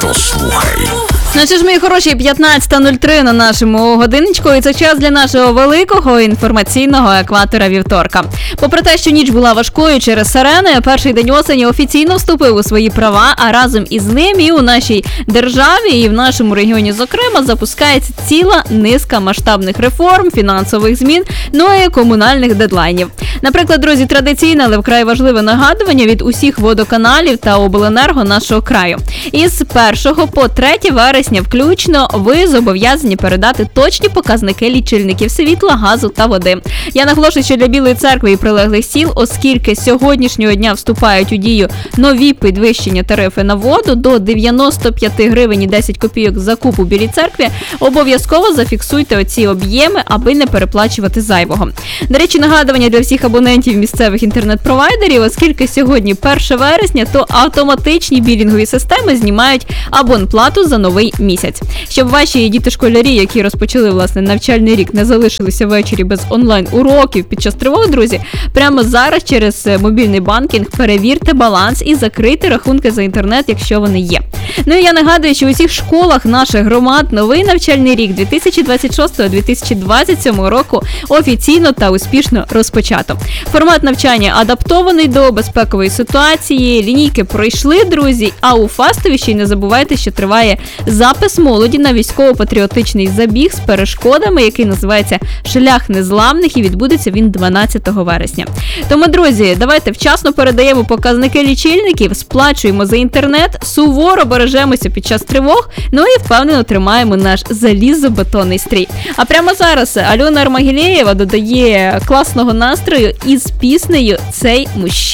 Послухай. Ну що ж, мої хороші, 15:03 на нашому годиночку, і це час для нашого великого інформаційного екватора вівторка. Попри те, що ніч була важкою через сирени, перший день осені офіційно вступив у свої права, а разом із ним і у нашій державі, і в нашому регіоні, зокрема, запускається ціла низка масштабних реформ, фінансових змін, ну і комунальних дедлайнів. Наприклад, друзі, традиційне, але вкрай важливе нагадування від усіх водоканалів та обленерго нашого краю. Із 1 по 3 вересня включно ви зобов'язані передати точні показники лічильників світла, газу та води. Я наголошую, що для Білої Церкви і прилеглих сіл, оскільки з сьогоднішнього дня вступають у дію нові підвищення тарифи на воду до 95 гривень і 10 копійок за куб у Білій Церкві, обов'язково зафіксуйте оці об'єми, аби не переплачувати зайвого. До речі, нагадування для всіх абонентів місцевих інтернет-провайдерів, оскільки сьогодні 1 вересня, то автоматичні білінгові системи знімають абонплату за новий місяць. Щоб ваші діти-школярі, які розпочали, власне, навчальний рік, не залишилися ввечері без онлайн-уроків під час тривог, друзі, прямо зараз через мобільний банкінг перевірте баланс і закрийте рахунки за інтернет, якщо вони є. Ну і я нагадую, що у всіх школах наших громад новий навчальний рік 2026-2027 року офіційно та успішно розпочато. Формат навчання адаптований до безпекової ситуації, лінійки пройшли, друзі, а у Фастові ще й не забувайте, що триває запис молоді на військово-патріотичний забіг з перешкодами, який називається «Шлях незламних», і відбудеться він 12 вересня. Тому, друзі, давайте вчасно передаємо показники лічильників, сплачуємо за інтернет, суворо бережемося під час тривог, ну і впевнено тримаємо наш залізобетонний стрій. А прямо зараз Альона Армагілєєва додає класного настрою із піснею «Цей мужчина».